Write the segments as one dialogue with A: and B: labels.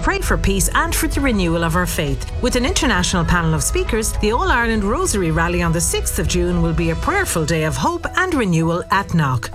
A: pray for peace and for the renewal of our faith. With an international panel of speakers, the All-Ireland Rosary Rally on the 6th of June will be a prayerful day of hope and renewal at Knock.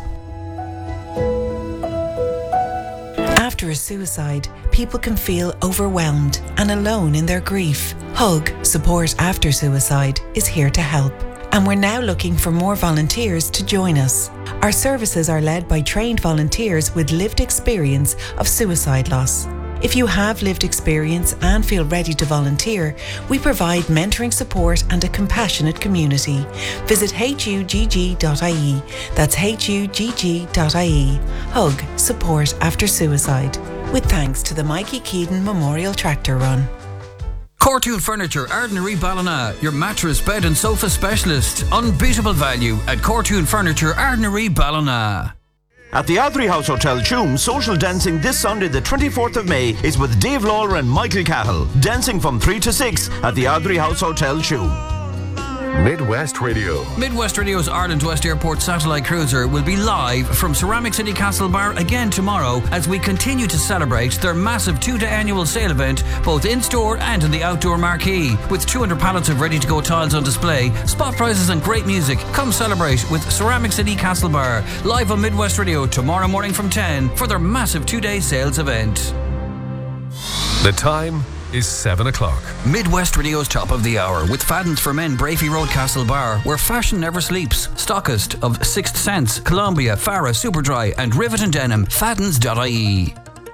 B: After a suicide, people can feel overwhelmed and alone in their grief. Hug, Support After Suicide, is here to help. And we're now looking for more volunteers to join us. Our services are led by trained volunteers with lived experience of suicide loss. If you have lived experience and feel ready to volunteer, we provide mentoring support and a compassionate community. Visit hugg.ie. That's hugg.ie. Hug, Support After Suicide. With thanks to the Mikey Keaton Memorial Tractor Run.
C: Cortoon Furniture, Ardnary Ballina, your mattress, bed and sofa specialist. Unbeatable value at Cortoon Furniture, Ardnary Ballina.
D: At the Ardnary House Hotel Tuam, social dancing this Sunday the 24th of May is with Dave Lawler and Michael Cahill. Dancing from 3 to 6 at the Ardnary House Hotel Tuam.
E: Midwest Radio.
C: Midwest Radio's Ireland West Airport satellite cruiser will be live from Ceramic City Castle Bar again tomorrow as we continue to celebrate their massive 2-day annual sale event, both in-store and in the outdoor marquee. With 200 pallets of ready-to-go tiles on display, spot prices and great music. Come celebrate with Ceramic City Castle Bar, live on Midwest Radio tomorrow morning from 10 for their massive 2-day sales event.
E: The time is 7 o'clock.
C: Midwest Radio's Top of the Hour with Fadden's for Men, Brafey Road, Castle Bar, where fashion never sleeps. Stockist of Sixth Sense, Columbia, Farah, Superdry and Rivet and Denim. Faddens.ie.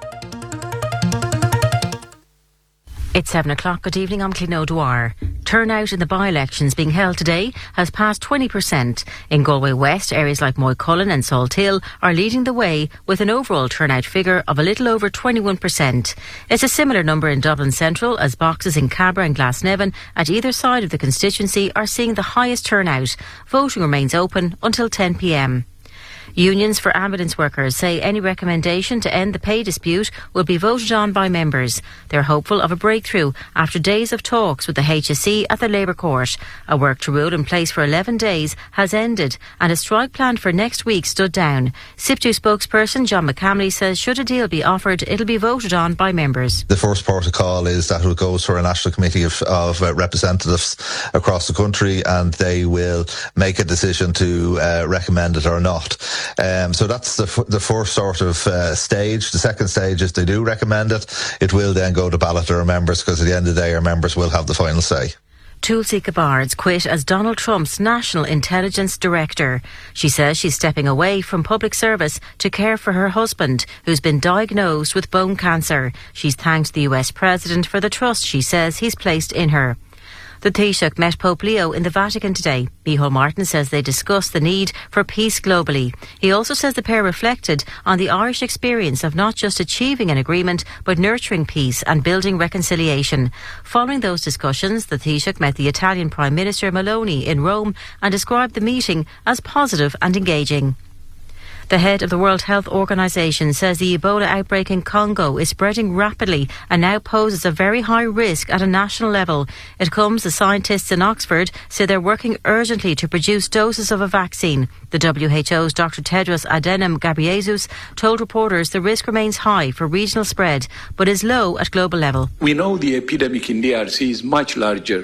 F: It's 7 o'clock. Good evening, I'm Clín O'Dwyer. Turnout in the by-elections being held today has passed 20%. In Galway West, areas like Moycullen and Salthill are leading the way with an overall turnout figure of a little over 21%. It's a similar number in Dublin Central as boxes in Cabra and Glasnevin at either side of the constituency are seeing the highest turnout. Voting remains open until 10 p.m. Unions for ambulance workers say any recommendation to end the pay dispute will be voted on by members. They're hopeful of a breakthrough after days of talks with the HSE at the Labour Court. A work to rule in place for 11 days has ended and a strike planned for next week stood down. SIPTU spokesperson John McCamley says should a deal be offered, it'll be voted on by members.
G: The first protocol is that it goes for a national committee of representatives across the country and they will make a decision to recommend it or not. So that's the first sort of stage. The second stage is they do recommend it. It will then go to ballot to our members because at the end of the day our members will have the final say.
F: Tulsi Gabbard's quit as Donald Trump's National Intelligence Director. She says she's stepping away from public service to care for her husband, who's been diagnosed with bone cancer. She's thanked the US President for the trust she says he's placed in her. The Taoiseach met Pope Leo in the Vatican today. Micheál Martin says they discussed the need for peace globally. He also says the pair reflected on the Irish experience of not just achieving an agreement, but nurturing peace and building reconciliation. Following those discussions, the Taoiseach met the Italian Prime Minister Meloni in Rome and described the meeting as positive and engaging. The head of the World Health Organization says the Ebola outbreak in Congo is spreading rapidly and now poses a very high risk at a national level. It comes as scientists in Oxford say they're working urgently to produce doses of a vaccine. The WHO's Dr. Tedros Adhanom Ghebreyesus told reporters the risk remains high for regional spread, but is low at global level.
H: We know the epidemic in DRC is much larger.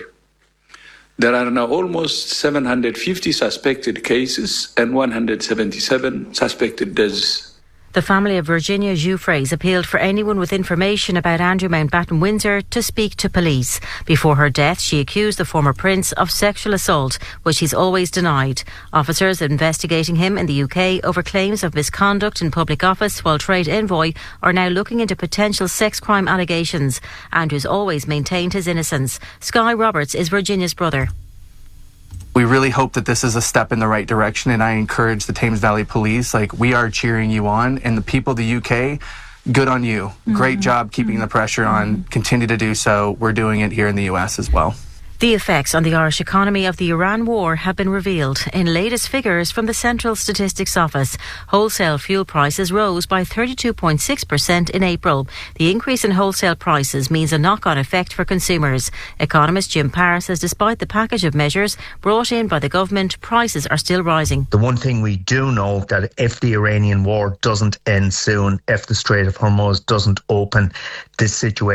H: There are now almost 750 suspected cases and 177 suspected deaths.
F: The family of Virginia Giuffres appealed for anyone with information about Andrew Mountbatten Windsor to speak to police. Before her death, she accused the former prince of sexual assault, which he's always denied. Officers investigating him in the UK over claims of misconduct in public office while trade envoy are now looking into potential sex crime allegations. Andrew's always maintained his innocence. Skye Roberts is Virginia's brother.
I: We really hope that this is a step in the right direction, and I encourage the Thames Valley Police, we are cheering you on, and the people of the UK, good on you. Great job keeping the pressure on. Continue to do so. We're doing it here in the US as well.
F: The effects on the Irish economy of the Iran war have been revealed in latest figures from the Central Statistics Office. Wholesale fuel prices rose by 32.6% in April. The increase in wholesale prices means a knock-on effect for consumers. Economist Jim Parr says despite the package of measures brought in by the government, prices are still rising.
J: The one thing we do know that if the Iranian war doesn't end soon, if the Strait of Hormuz doesn't open, this situation